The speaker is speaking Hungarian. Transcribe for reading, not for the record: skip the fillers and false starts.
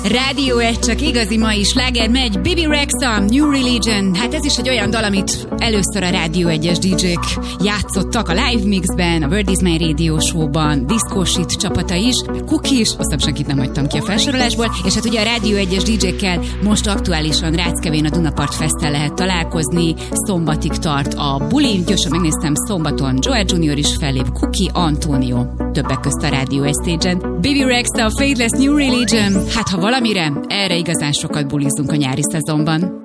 Rádió 1 csak igazi mai sláger megy, Bebe Rexha, New Religion. Hát ez is egy olyan dal, amit először a Rádió 1-es DJ-k játszottak a Live Mixben, a World is My Radio Show-ban, Disco Shit csapata is, Cookie is, aztán senkit nem hagytam ki a felsorolásból, és hát ugye a Rádió 1-es DJ-kkel most aktuálisan Ráckevén a Dunapart Festen lehet találkozni, szombatig tart a buli, gyorsan megnéztem, szombaton Joel Junior is fellép, Cookie, Antonio, többek közt a Rádió 1 stage-en. Bebe Rexha, Faithless, New Religion, hát ha valamire, erre igazán sokat bulizunk a nyári szezonban.